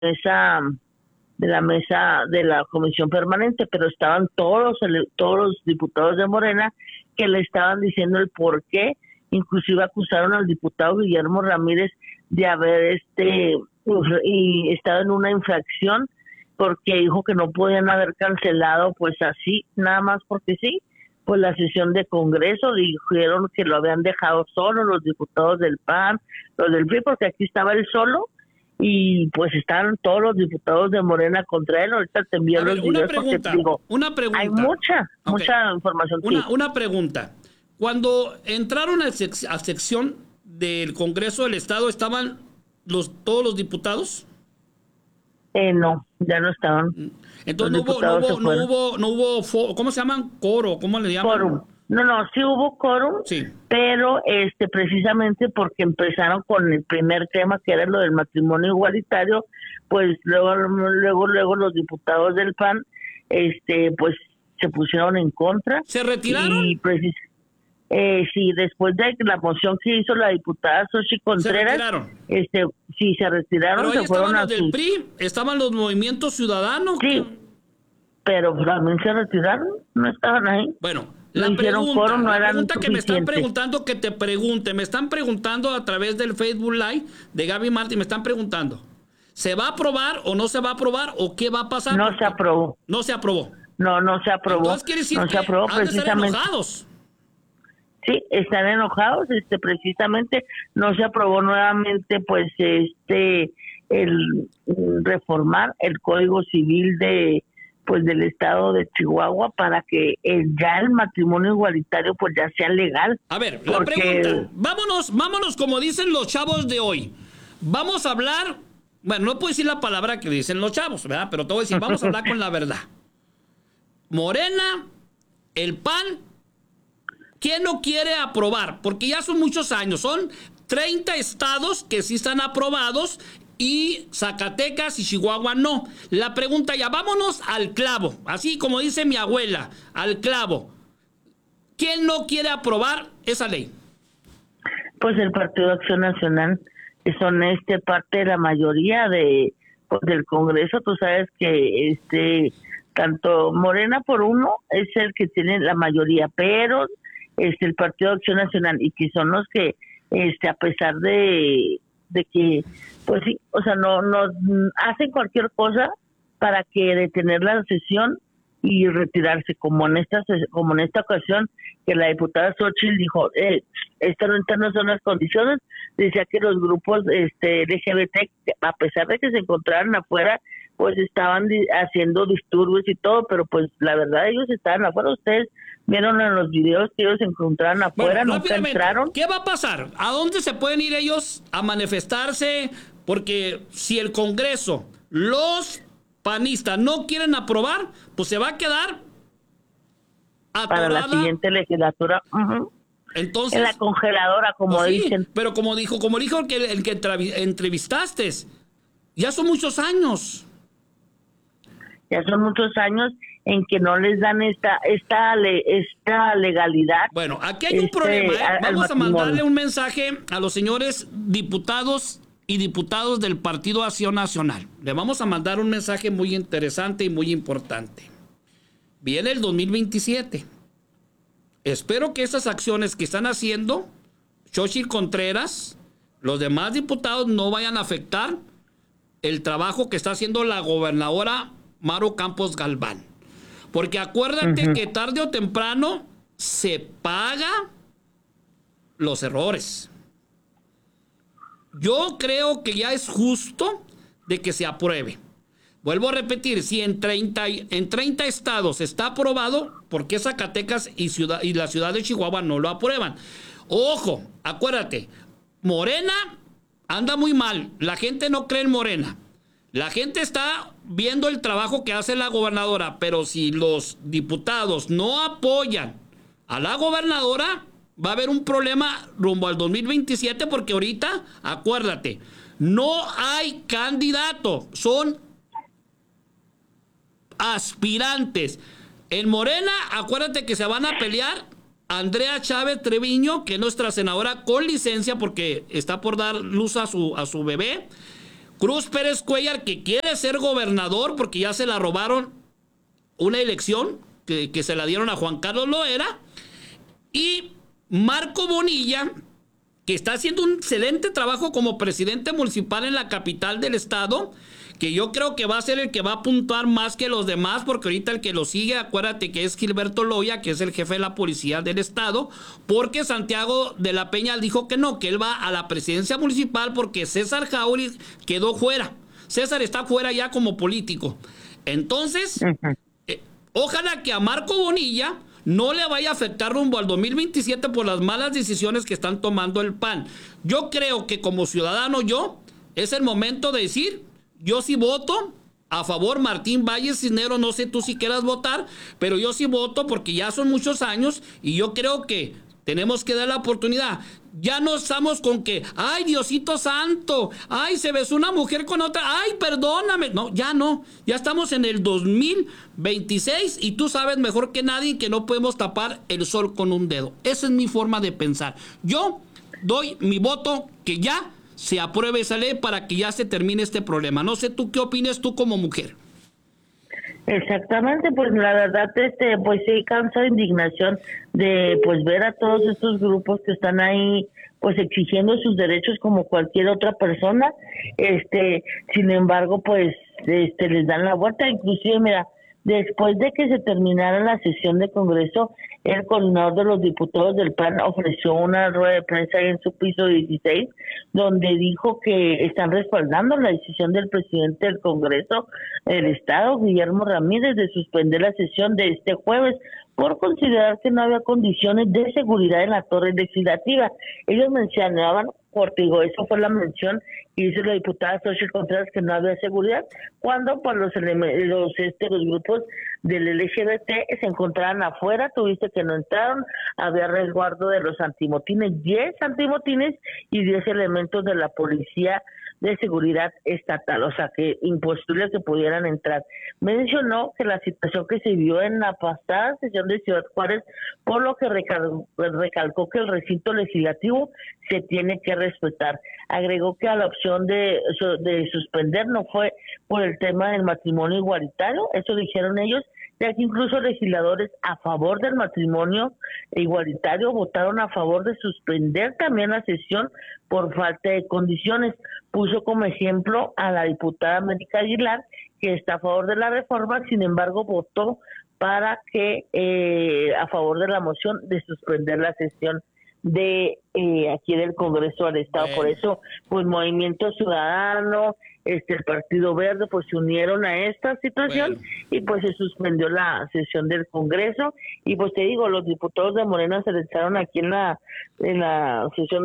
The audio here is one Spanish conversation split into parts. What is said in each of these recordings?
mesa de la comisión permanente, pero estaban todos los diputados de Morena que le estaban diciendo el por qué. Inclusive acusaron al diputado Guillermo Ramírez de haber y estado en una infracción, porque dijo que no podían haber cancelado pues así, nada más porque sí, pues la sesión de Congreso. Dijeron que lo habían dejado solo los diputados del PAN, los del PRI, porque aquí estaba él solo, y pues estaban todos los diputados de Morena contra él. Ahorita te envío los videos porque te digo, una pregunta. hay mucha información. Una pregunta. Cuando entraron a sección del Congreso del Estado, ¿estaban todos los diputados? No, ya no estaban. Entonces no hubo, ¿cómo se llaman? Coro, ¿cómo le llaman? Quórum. No, sí hubo quórum, sí. Pero precisamente porque empezaron con el primer tema, que era lo del matrimonio igualitario, pues luego los diputados del PAN, pues se pusieron en contra. ¿Se retiraron? Y sí, después de la moción que hizo la diputada Xochitl Contreras, sí, se retiraron. Pero se fueron estaban los del PRI, estaban los movimientos ciudadanos. Sí, pero también se retiraron, no estaban ahí. Bueno, la pregunta que me están preguntando, me están preguntando a través del Facebook Live de Gaby Martín, me están preguntando, ¿se va a aprobar o no se va a aprobar o qué va a pasar? No se aprobó. No se aprobó. No se aprobó. Entonces quiere decir no que se aprobó, han de estar enojados. Sí, están enojados, precisamente no se aprobó nuevamente, pues, el reformar el Código Civil del estado de Chihuahua para que ya el matrimonio igualitario pues ya sea legal. A ver, la pregunta, vámonos como dicen los chavos de hoy. Vamos a hablar, bueno, no puedo decir la palabra que dicen los chavos, ¿verdad? Pero te voy a decir, vamos a hablar con la verdad. Morena, el PAN, ¿quién no quiere aprobar? Porque ya son muchos años, son 30 estados que sí están aprobados y Zacatecas y Chihuahua no. La pregunta ya, vámonos al clavo, así como dice mi abuela, al clavo. ¿Quién no quiere aprobar esa ley? Pues el Partido de Acción Nacional, que son parte de la mayoría del Congreso. Tú sabes que tanto Morena por uno es el que tiene la mayoría, pero el Partido de Acción Nacional, y que son los que a pesar de que pues sí, o sea, no hacen cualquier cosa para que detener la sesión y retirarse, como en esta ocasión, que la diputada Xochitl dijo, estas no son las condiciones. Decía que los grupos LGBT, a pesar de que se encontraran afuera, pues estaban haciendo disturbios y todo, pero pues la verdad ellos estaban afuera. Ustedes vieron en los videos que ellos se encontraban afuera, bueno, nunca entraron. ¿Qué va a pasar? ¿A dónde se pueden ir ellos a manifestarse? Porque si el Congreso, los panistas no quieren aprobar, pues se va a quedar atorada para la siguiente legislatura. Entonces, en la congeladora, como pues sí, dicen. Pero como dijo el que entrevistaste, ya son muchos años. Ya son muchos años en que no les dan esta legalidad. Bueno, aquí hay un problema. Vamos a mandarle un mensaje a los señores diputados y diputados del Partido Acción Nacional. Le vamos a mandar un mensaje muy interesante y muy importante. Viene el 2027. Espero que estas acciones que están haciendo Xochitl Contreras, los demás diputados, no vayan a afectar el trabajo que está haciendo la gobernadora Maru Campos Galván. Porque acuérdate que tarde o temprano se paga los errores. Yo creo que ya es justo de que se apruebe. Vuelvo a repetir, si en 30 estados está aprobado, ¿por qué Zacatecas y la ciudad de Chihuahua no lo aprueban? Ojo, acuérdate, Morena anda muy mal. La gente no cree en Morena. La gente está viendo el trabajo que hace la gobernadora, pero si los diputados no apoyan a la gobernadora, va a haber un problema rumbo al 2027, porque ahorita, acuérdate, no hay candidato, son aspirantes. En Morena, acuérdate que se van a pelear Andrea Chávez Treviño, que es nuestra senadora con licencia porque está por dar luz a su bebé, Cruz Pérez Cuellar, que quiere ser gobernador porque ya se la robaron una elección que se la dieron a Juan Carlos Loera, y Marco Bonilla, que está haciendo un excelente trabajo como presidente municipal en la capital del estado, que yo creo que va a ser el que va a puntuar más que los demás, porque ahorita el que lo sigue, acuérdate que es Gilberto Loya, que es el jefe de la policía del estado, porque Santiago de la Peña dijo que no, que él va a la presidencia municipal porque César Jauregui quedó fuera. César está fuera ya como político. Entonces, ojalá que a Marco Bonilla no le vaya a afectar rumbo al 2027 por las malas decisiones que están tomando el PAN. Yo creo que como ciudadano es el momento de decir, yo sí voto a favor Martín Valle Cisneros, no sé tú si quieras votar, pero yo sí voto porque ya son muchos años y yo creo que tenemos que dar la oportunidad. Ya no estamos con que, ay, Diosito Santo, ay, se besó una mujer con otra, ay, perdóname. No, ya estamos en el 2026 y tú sabes mejor que nadie que no podemos tapar el sol con un dedo. Esa es mi forma de pensar. Yo doy mi voto que ya se apruebe esa ley para que ya se termine este problema. No sé tú qué opinas tú como mujer. Exactamente, pues la verdad, pues sí causa indignación de pues ver a todos estos grupos que están ahí pues exigiendo sus derechos como cualquier otra persona, sin embargo pues les dan la vuelta. Inclusive mira, después de que se terminara la sesión de Congreso, el coordinador de los diputados del PAN ofreció una rueda de prensa en su piso 16, donde dijo que están respaldando la decisión del presidente del Congreso del Estado, Guillermo Ramírez, de suspender la sesión de este jueves por considerar que no había condiciones de seguridad en la torre legislativa. Ellos mencionaban, digo, eso fue la mención que hizo la diputada Xochitl Contreras, que no había seguridad, cuando pues los grupos del LGBT se encontraban afuera, tuviste que no entraron, había resguardo de los antimotines, 10 antimotines y 10 elementos de la policía de seguridad estatal, o sea que imposible que pudieran entrar. Mencionó que la situación que se vio en la pasada sesión de Ciudad Juárez, por lo que recalcó que el recinto legislativo se tiene que respetar. Agregó que a la opción de suspender no fue por el tema del matrimonio igualitario, eso dijeron ellos, ya que incluso legisladores a favor del matrimonio igualitario votaron a favor de suspender también la sesión por falta de condiciones. Puso como ejemplo a la diputada América Aguilar, que está a favor de la reforma, sin embargo votó para que a favor de la moción de suspender la sesión de aquí del Congreso del Estado. Por eso pues Movimiento Ciudadano, el Partido Verde pues se unieron a esta situación y pues se suspendió la sesión del Congreso. Y pues te digo, los diputados de Morena se lanzaron aquí en la sesión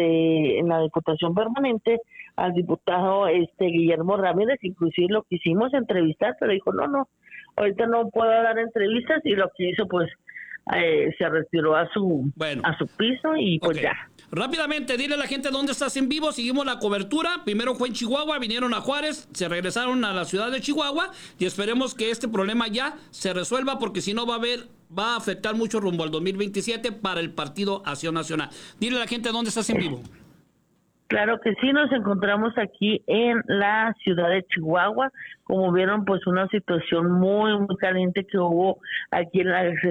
en la Diputación Permanente al diputado Guillermo Ramírez. Inclusive lo quisimos entrevistar, pero dijo no, ahorita no puedo dar entrevistas, y lo que hizo pues se retiró a su piso y pues ya. Rápidamente, dile a la gente dónde estás en vivo. Seguimos la cobertura. Primero fue en Chihuahua, vinieron a Juárez, se regresaron a la ciudad de Chihuahua y esperemos que este problema ya se resuelva, porque si no va a afectar mucho rumbo al 2027 para el Partido Acción Nacional. Dile a la gente dónde estás en vivo. Claro que sí, nos encontramos aquí en la ciudad de Chihuahua. Como vieron, pues una situación muy, muy caliente que hubo aquí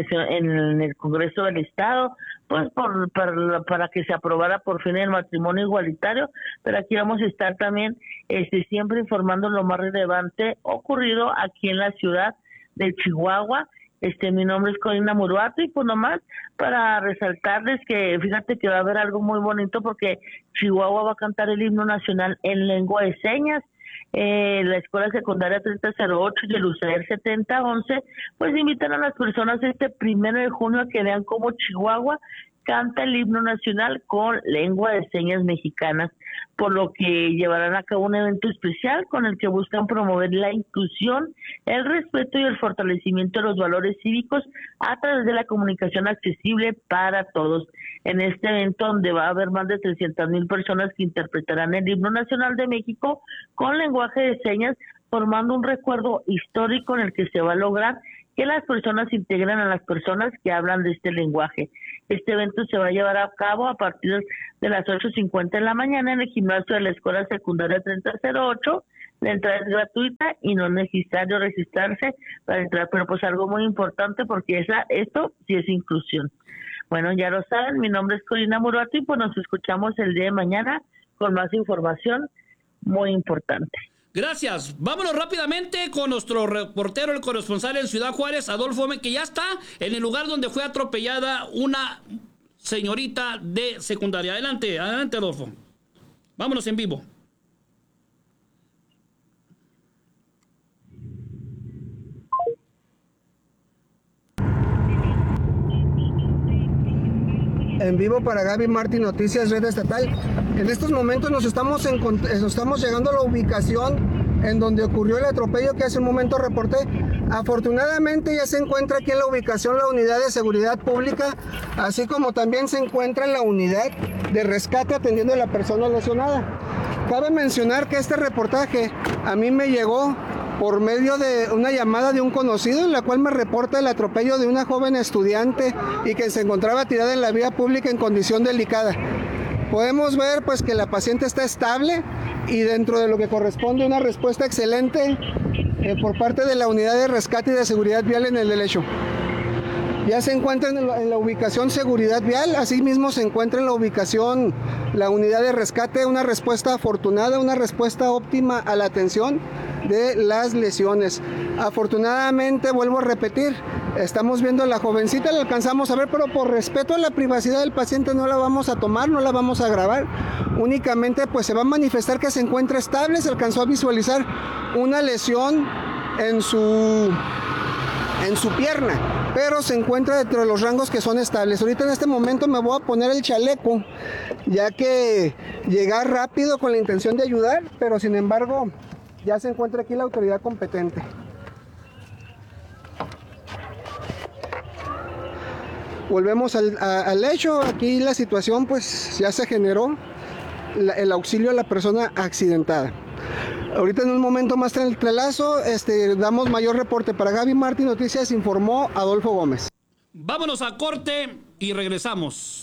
en el Congreso del Estado, pues para que se aprobara por fin el matrimonio igualitario. Pero aquí vamos a estar también siempre informando lo más relevante ocurrido aquí en la ciudad de Chihuahua. Mi nombre es Corina Muruato, y pues nomás para resaltarles que fíjate que va a haber algo muy bonito, porque Chihuahua va a cantar el himno nacional en lengua de señas. La Escuela Secundaria 3008 y el UCR 7011 pues invitan a las personas 1 de junio a que vean cómo Chihuahua canta el himno nacional con lengua de señas mexicanas, por lo que llevarán a cabo un evento especial con el que buscan promover la inclusión, el respeto y el fortalecimiento de los valores cívicos a través de la comunicación accesible para todos. En este evento, donde va a haber más de 300,000 personas que interpretarán el himno nacional de México con lenguaje de señas, formando un recuerdo histórico en el que se va a lograr que las personas integren a las personas que hablan de este lenguaje. Este evento se va a llevar a cabo a partir de las 8:50 de la mañana en el gimnasio de la Escuela Secundaria 3008. La entrada es gratuita y no es necesario registrarse para entrar, pero pues algo muy importante porque esto sí es inclusión. Bueno, ya lo saben, mi nombre es Corina Murato y pues nos escuchamos el día de mañana con más información muy importante. Gracias. Vámonos rápidamente con nuestro reportero, el corresponsal en Ciudad Juárez, Adolfo Gómez, que ya está en el lugar donde fue atropellada una señorita de secundaria. Adelante, Adolfo. Vámonos en vivo. En vivo para Gaby Martín Noticias Red Estatal. En estos momentos nos estamos llegando a la ubicación en donde ocurrió el atropello que hace un momento reporté. Afortunadamente ya se encuentra aquí en la ubicación la unidad de seguridad pública, así como también se encuentra la unidad de rescate atendiendo a la persona lesionada. Cabe mencionar que este reportaje a mí me llegó por medio de una llamada de un conocido en la cual me reporta el atropello de una joven estudiante y que se encontraba tirada en la vía pública en condición delicada. Podemos ver pues que la paciente está estable y dentro de lo que corresponde una respuesta excelente por parte de la unidad de rescate y de seguridad vial en el hecho. Ya se encuentra en la ubicación seguridad vial, asimismo se encuentra en la ubicación la unidad de rescate, una respuesta afortunada, una respuesta óptima a la atención de las lesiones. Afortunadamente, vuelvo a repetir, estamos viendo a la jovencita, la alcanzamos a ver, pero por respeto a la privacidad del paciente no la vamos a tomar, no la vamos a grabar. Únicamente pues se va a manifestar que se encuentra estable, se alcanzó a visualizar una lesión en su pierna, pero se encuentra dentro de los rangos que son estables. Ahorita en este momento me voy a poner el chaleco, ya que llegar rápido con la intención de ayudar, pero sin embargo ya se encuentra aquí la autoridad competente. Volvemos al hecho. Aquí la situación pues ya se generó el auxilio a la persona accidentada. Ahorita en un momento más en el trelazo damos mayor reporte. Para Gaby Martín Noticias informó Adolfo Gómez. Vámonos a corte y regresamos.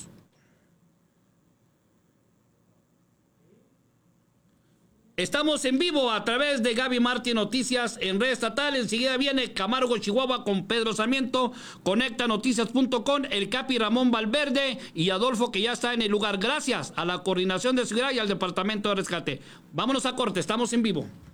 Estamos en vivo a través de Gaby Martín Noticias en Red Estatal. Enseguida viene Camargo, Chihuahua con Pedro Sarmiento, conectanoticias.com, el Capi Ramón Valverde y Adolfo, que ya está en el lugar. Gracias a la Coordinación de Seguridad y al Departamento de Rescate. Vámonos a corte, estamos en vivo.